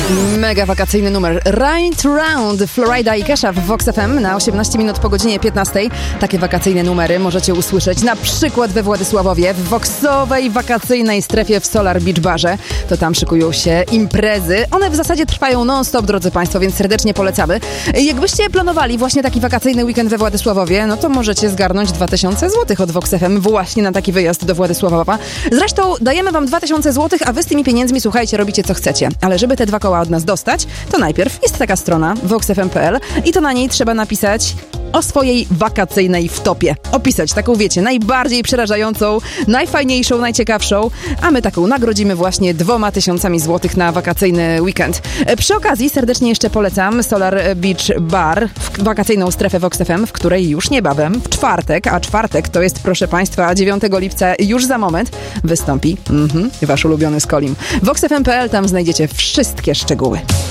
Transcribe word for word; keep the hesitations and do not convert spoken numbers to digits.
Mega wakacyjny numer Right Round, Florida i Kesha w Vox F M na osiemnaście minut po godzinie piętnastej. Takie wakacyjne numery możecie usłyszeć na przykład we Władysławowie, w Voxowej wakacyjnej strefie w Solar Beach Barze. To tam szykują się imprezy. One w zasadzie trwają non-stop, drodzy Państwo, więc serdecznie polecamy. Jakbyście planowali właśnie taki wakacyjny weekend we Władysławowie, no to możecie zgarnąć dwa tysiące złotych od Vox F M właśnie na taki wyjazd do Władysławowa. Zresztą dajemy Wam dwa tysiące złotych, a Wy z tymi pieniędzmi, słuchajcie, robicie co chcecie. Ale żeby te dwa koła od nas dostać, to najpierw jest taka strona vox f m kropka p l i to na niej trzeba napisać o swojej wakacyjnej wtopie. Opisać taką, wiecie, najbardziej przerażającą, najfajniejszą, najciekawszą, a my taką nagrodzimy właśnie dwoma tysiącami złotych na wakacyjny weekend. Przy okazji serdecznie jeszcze polecam Solar Beach Bar, wakacyjną strefę Vox F M, w której już niebawem, w czwartek, a czwartek to jest, proszę Państwa, dziewiątego lipca, już za moment, wystąpi mhm, Wasz ulubiony Skolim. vox f m kropka p l, tam znajdziecie wszystkie szczegóły.